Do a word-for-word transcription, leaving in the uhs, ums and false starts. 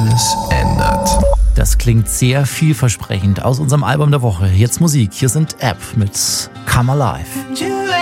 alles ändert. Das klingt sehr vielversprechend. Aus unserem Album der Woche. Jetzt Musik. Hier sind App mit Come Alive.